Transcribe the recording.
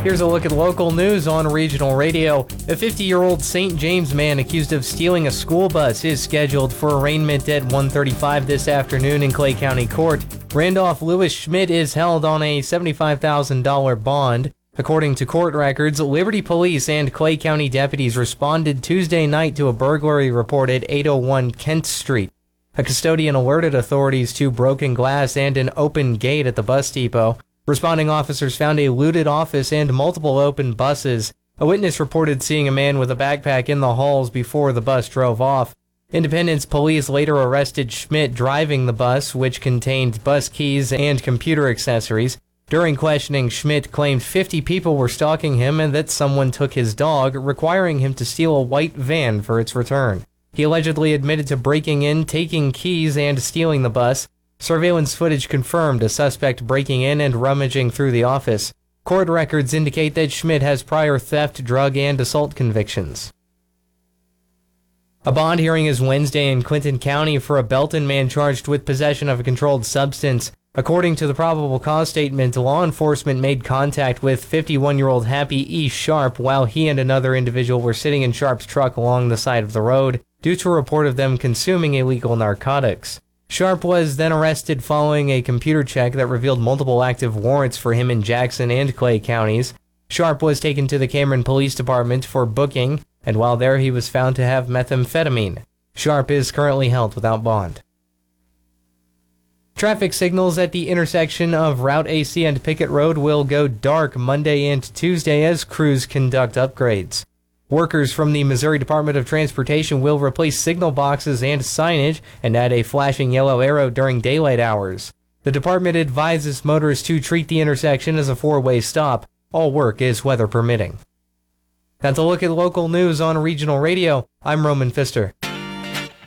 Here's a look at local news on regional radio. A 50-year-old St. James man accused of stealing a school bus is scheduled for arraignment at 1:35 this afternoon in Clay County Court. Randolph Lewis Schmidt is held on a $75,000 bond. According to court records, Liberty Police and Clay County deputies responded Tuesday night to a burglary report at 801 Kent Street. A custodian alerted authorities to broken glass and an open gate at the bus depot. Responding officers found a looted office and multiple open buses. A witness reported seeing a man with a backpack in the halls before the bus drove off. Independence police later arrested Schmidt driving the bus, which contained bus keys and computer accessories. During questioning, Schmidt claimed 50 people were stalking him and that someone took his dog, requiring him to steal a white van for its return. He allegedly admitted to breaking in, taking keys, and stealing the bus. Surveillance footage confirmed a suspect breaking in and rummaging through the office. Court records indicate that Schmidt has prior theft, drug, and assault convictions. A bond hearing is Wednesday in Clinton County for a Belton man charged with possession of a controlled substance. According to the probable cause statement, law enforcement made contact with 51-year-old Happy E. Sharp while he and another individual were sitting in Sharp's truck along the side of the road due to a report of them consuming illegal narcotics. Sharp was then arrested following a computer check that revealed multiple active warrants for him in Jackson and Clay counties. Sharp was taken to the Cameron Police Department for booking, and while there he was found to have methamphetamine. Sharp is currently held without bond. Traffic signals at the intersection of Route AC and Pickett Road will go dark Monday and Tuesday as crews conduct upgrades. Workers from the Missouri Department of Transportation will replace signal boxes and signage and add a flashing yellow arrow during daylight hours. The department advises motorists to treat the intersection as a four-way stop. All work is weather permitting. That's a look at local news on regional radio. I'm Roman Pfister.